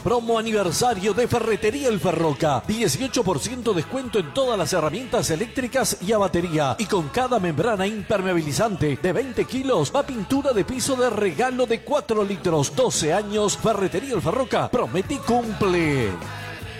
Promo aniversario de Ferretería El Ferroca. 18% descuento en todas las herramientas eléctricas y a batería. Y con cada membrana impermeabilizante de 20 kilos va pintura de piso de regalo de 4 litros. 12 años. Ferretería El Ferroca promete y cumple.